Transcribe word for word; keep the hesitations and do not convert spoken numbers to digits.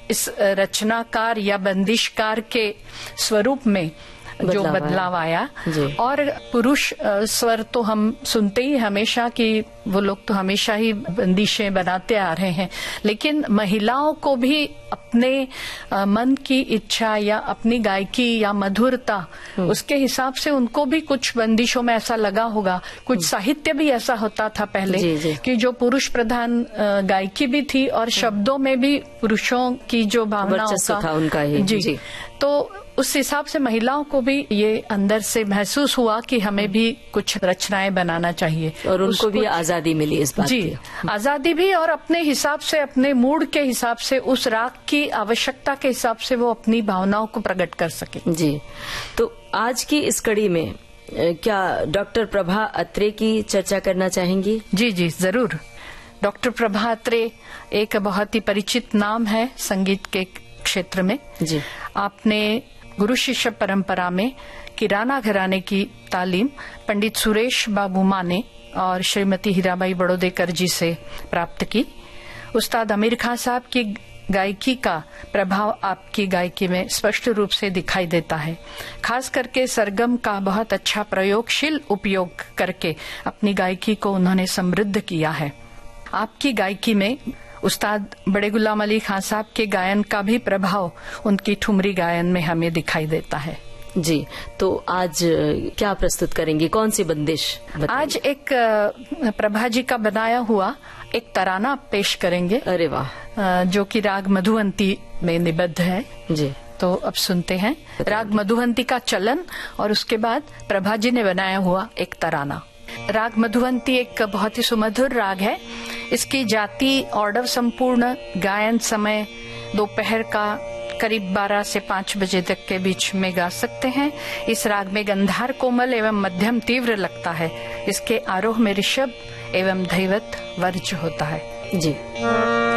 इस रचनाकार या बंदिशकार के स्वरूप में जो बदलाव आया। और पुरुष स्वर तो हम सुनते ही हमेशा कि वो लोग तो हमेशा ही बंदिशें बनाते आ रहे हैं, लेकिन महिलाओं को भी अपने मन की इच्छा या अपनी गायकी या मधुरता, उसके हिसाब से उनको भी कुछ बंदिशों में ऐसा लगा होगा। कुछ साहित्य भी ऐसा होता था पहले जी, जी। कि जो पुरुष प्रधान गायकी भी थी और शब्दों में भी पुरुषों की जो भावनाओं का था उनका ही जी, जी। तो उस हिसाब से महिलाओं को भी ये अंदर से महसूस हुआ कि हमें भी कुछ रचनाएं बनाना चाहिए और उनको भी आजादी मिली इस बात जी की। आजादी भी, और अपने हिसाब से, अपने मूड के हिसाब से, उस राग की आवश्यकता के हिसाब से वो अपनी भावनाओं को प्रकट कर सके जी। तो आज की इस कड़ी में क्या डॉक्टर प्रभा अत्रे की चर्चा करना चाहेंगी? जी जी जरूर। डॉक्टर प्रभा अत्रे एक बहुत ही परिचित नाम है संगीत के क्षेत्र में जी। आपने गुरु शिष्य परंपरा में किराना घराने की तालीम पंडित सुरेश बाबू माने और श्रीमती हीराबाई बड़ोदेकर जी से प्राप्त की। उस्ताद आमिर खान साहब की गायकी का प्रभाव आपकी गायकी में स्पष्ट रूप से दिखाई देता है। खास करके सरगम का बहुत अच्छा प्रयोगशील उपयोग करके अपनी गायकी को उन्होंने समृद्ध किया है। आपकी गायकी में उस्ताद बड़े गुलाम अली खान साहब के गायन का भी प्रभाव उनकी ठुमरी गायन में हमें दिखाई देता है जी। तो आज क्या प्रस्तुत करेंगे, कौन सी बंदिश? आज एक प्रभा जी का बनाया हुआ एक तराना पेश करेंगे। अरे वाह। जो कि राग मधुवंती में निबद्ध है जी। तो अब सुनते हैं राग मधुवंती का चलन और उसके बाद प्रभा जी ने बनाया हुआ एक तराना। राग मधुवंती एक बहुत ही सुमधुर राग है। इसकी जाति ऑर्डर संपूर्ण गायन समय दोपहर का करीब बारह से पाँच बजे तक के बीच में गा सकते हैं। इस राग में गंधार कोमल एवं मध्यम तीव्र लगता है। इसके आरोह में ऋषभ एवं धैवत वर्ज्य होता है जी।